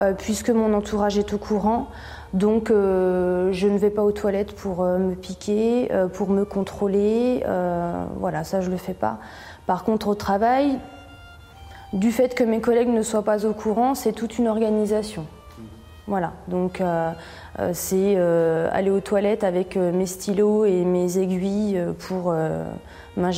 Puisque mon entourage est au courant, donc je ne vais pas aux toilettes pour me piquer, pour me contrôler, voilà, ça je le fais pas. Par contre au travail, du fait que mes collègues ne soient pas au courant, c'est toute une organisation. Voilà, donc c'est aller aux toilettes avec mes stylos et mes aiguilles pour m'injecter